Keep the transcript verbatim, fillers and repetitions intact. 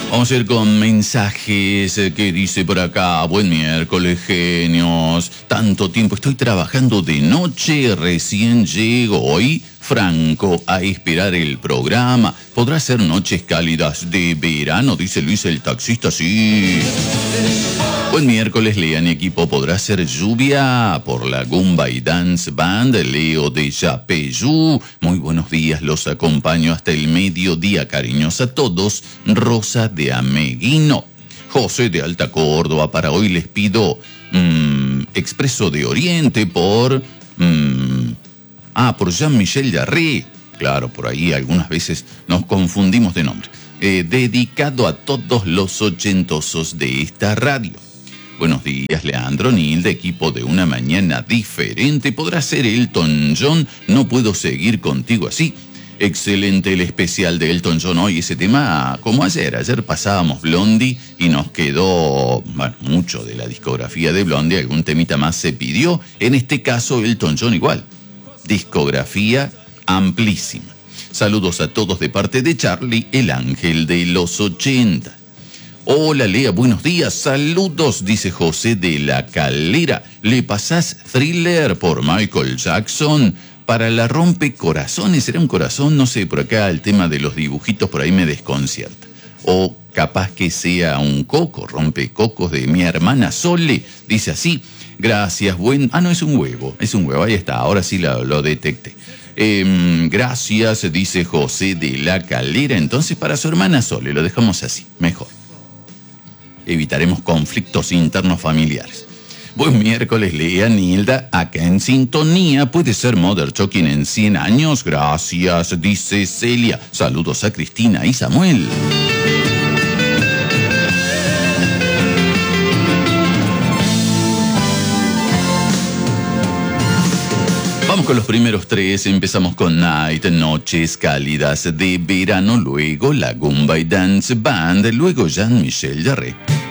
Vamos a ir con mensajes que dice por acá: buen miércoles, genios. Tanto tiempo estoy trabajando de noche, recién llego hoy, Franco, a esperar el programa. ¿Podrá ser noches cálidas de verano? Dice Luis el taxista, sí. Buen miércoles, Lean y equipo. ¿Podrá ser lluvia por la Gumba y Dance Band? Leo de Yapeyú. Muy buenos días, los acompaño hasta el mediodía. Cariños a todos. Rosa de Ameguino. José de Alta Córdoba. Para hoy les pido mmm, Expreso de Oriente por... Mmm, ah, por Jean-Michel Jarre. Claro, por ahí algunas veces nos confundimos de nombre. Eh, dedicado a todos los ochentosos de esta radio. Buenos días, Leandro Nilde, equipo de Una Mañana Diferente. ¿Podrá ser Elton John? No puedo seguir contigo así. Excelente el especial de Elton John hoy. Ese tema, como ayer. Ayer pasábamos Blondie y nos quedó, bueno, mucho de la discografía de Blondie. Algún temita más se pidió. En este caso, Elton John igual. Discografía amplísima. Saludos a todos de parte de Charlie, el ángel de los ochenta. Hola, Lea, buenos días. Saludos, dice José de la Calera. ¿Le pasás Thriller por Michael Jackson? Para la rompecorazones, ¿será un corazón? No sé, por acá el tema de los dibujitos por ahí me desconcierta. O capaz que sea un coco, rompecocos de mi hermana Sole. Dice así, gracias, buen... Ah, no, es un huevo, es un huevo, ahí está, ahora sí lo, lo detecté. Eh, gracias, dice José de la Calera. Entonces para su hermana Sole, lo dejamos así, mejor. Evitaremos conflictos internos familiares. Buen miércoles, Lea, Nilda, acá en sintonía. ¿Puede ser Mother Talking en cien años? Gracias, dice Celia. Saludos a Cristina y Samuel. Vamos con los primeros tres. Empezamos con Night, Noches Cálidas de Verano. Luego la Gumba y Dance Band. Luego Jean-Michel Jarre.